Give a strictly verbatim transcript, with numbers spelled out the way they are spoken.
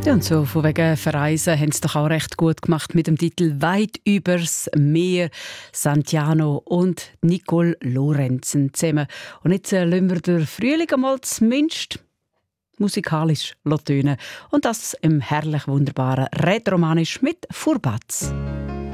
Ja, und so von wegen Verreisen haben sie doch auch recht gut gemacht mit dem Titel «Weit übers Meer». Santiano und Nicole Lorenzen zusammen. Und jetzt äh, lassen wir den Frühling einmal zumindest musikalisch tönen. Und das im herrlich wunderbaren Rätoromanisch mit «Furbatz».